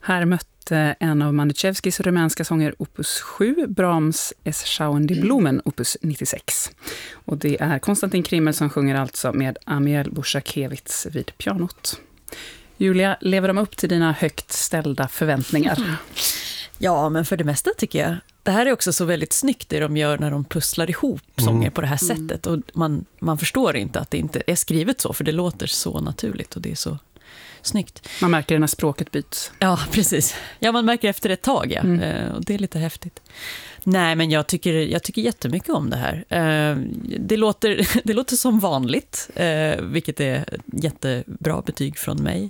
Här mötte en av Manduszewskis rumänska sånger opus 7, Brahms Es Schauen die Blumen, opus 96. Och det är Konstantin Krimmel som sjunger alltså med Amiel Buszakewicz vid pianot. Julia, lever de upp till dina högt ställda förväntningar? Ja, men för det mesta tycker jag. Det här är också så väldigt snyggt det de gör när de pusslar ihop sånger på det här sättet. Och man förstår inte att det inte är skrivet så, för det låter så naturligt och det är så snyggt. Man märker det när språket byts. Ja, precis. Ja, man märker efter ett tag, ja. Och det är lite häftigt. Nej, men jag tycker jättemycket om det här. Det låter som vanligt, vilket är ett jättebra betyg från mig.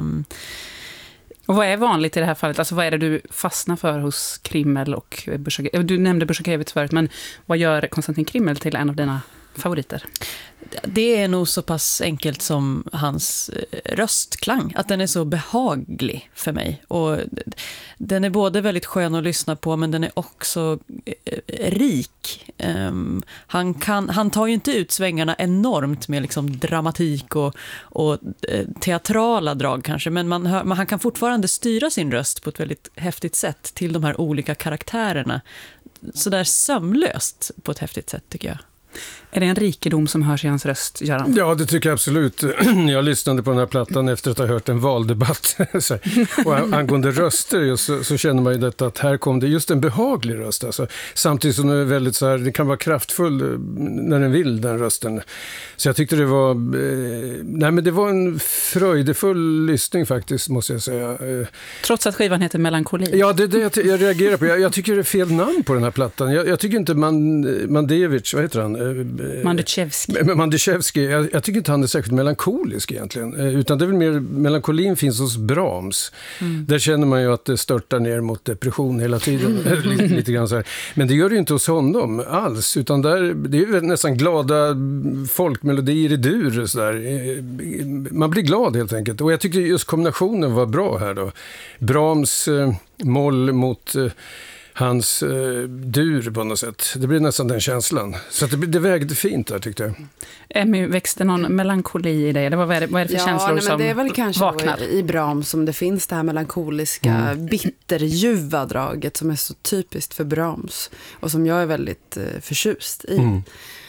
Och vad är vanligt i det här fallet? Alltså vad är det du fastnar för hos Krimmel och Buszakewicz? Du nämnde Buszakewicz förut, men vad gör Konstantin Krimmel till en av dina favoriter? Det är nog så pass enkelt som hans röstklang, att den är så behaglig för mig. Och den är både väldigt skön att lyssna på, men den är också rik. Han tar ju inte ut svängarna enormt med liksom dramatik och teatrala drag kanske, men han kan fortfarande styra sin röst på ett väldigt häftigt sätt till de här olika karaktärerna. Så där sömlöst på ett häftigt sätt tycker jag. Är det en rikedom som hörs i hans röst, Göran? Ja, det tycker jag absolut. Jag lyssnade på den här plattan efter att ha hört en valdebatt. Och angående röster så känner man ju detta att här kom det just en behaglig röst. Alltså. Samtidigt som det är väldigt så här, det kan vara kraftfull när den vill, den rösten. Så jag tyckte det var det var en fröjdefull lyssning faktiskt, måste jag säga. Trots att skivan heter Melankoli. Ja, det är det jag reagerar på. Jag tycker det är fel namn på den här plattan. Jag tycker inte Manduszewicz, vad heter han? Manduszewski. Jag tycker inte han är särskilt melankolisk egentligen. Utan det är väl mer, melankolin finns hos Brahms. Där känner man ju att det störtar ner mot depression hela tiden. lite grann så här. Men det gör det ju inte hos honom alls. Utan det är ju nästan glada folkmelodier i dur. Så där. Man blir glad helt enkelt. Och jag tycker just kombinationen var bra här då. Brahms moll mot hans dur på något sätt. Det blir nästan den känslan. Så att det vägde fint där, tyckte jag. Emmy, växte någon melankoli i dig? Eller vad är det för känslor som vaknar? Det är väl kanske i Brahms som det finns det här melankoliska, bitterljuva draget som är så typiskt för Brahms. Och som jag är väldigt förtjust i.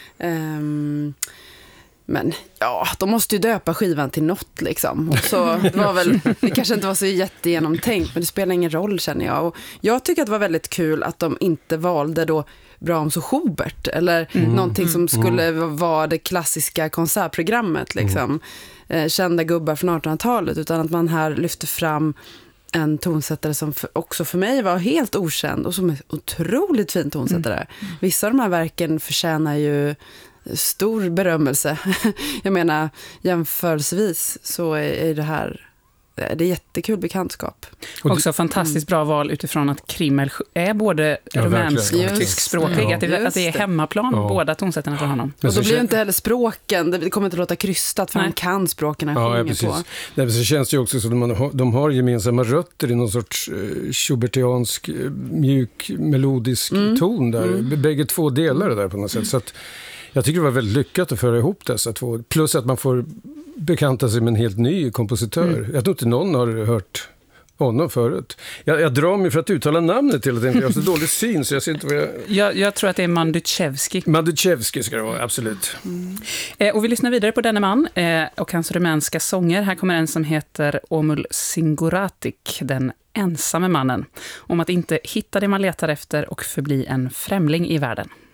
Men ja, de måste ju döpa skivan till något liksom. Och så, det kanske inte var så jättegenomtänkt, men det spelar ingen roll känner jag. Och jag tycker att det var väldigt kul att de inte valde då Brahms och Schubert eller någonting som skulle vara det klassiska konsertprogrammet liksom. Kända gubbar från 1800-talet, utan att man här lyfter fram en tonsättare som också för mig var helt okänd och som är otroligt fin tonsättare. Vissa av de här verken förtjänar ju stor berömmelse. Jag menar, jämförelsevis så är det är jättekul bekantskap. Också fantastiskt bra val utifrån att Krimmel är både rumänsk och tyskspråkig. Att det är hemmaplan, båda tonsätterna för honom. Och då blir ju inte heller språken, det kommer inte låta krystat för han kan språken han sjunger på. Nej, så känns det ju också som att de har gemensamma rötter i någon sorts schubertiansk, mjuk, melodisk ton där. Bägge två delar det där på något sätt. Så att jag tycker det var väldigt lyckat att föra ihop dessa två. Plus att man får bekanta sig med en helt ny kompositör. Jag tror inte någon har hört honom förut. Jag drar mig för att uttala namnet hela tiden, för jag har så dålig syn så jag ser inte vad jag tror att det är Manduszewski. Manduszewski ska det vara, absolut. Och vi lyssnar vidare på denne man och hans rumänska sånger. Här kommer en som heter Omul Singuratic, den ensamme mannen. Om att inte hitta det man letar efter och förbli en främling i världen.